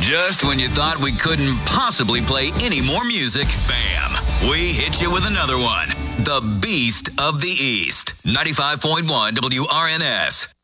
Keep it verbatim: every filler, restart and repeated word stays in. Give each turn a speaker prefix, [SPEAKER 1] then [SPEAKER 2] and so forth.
[SPEAKER 1] Just when you thought we couldn't possibly play any more music, bam, we hit you with another one. The Beast of the East. ninety-five point one W R N S.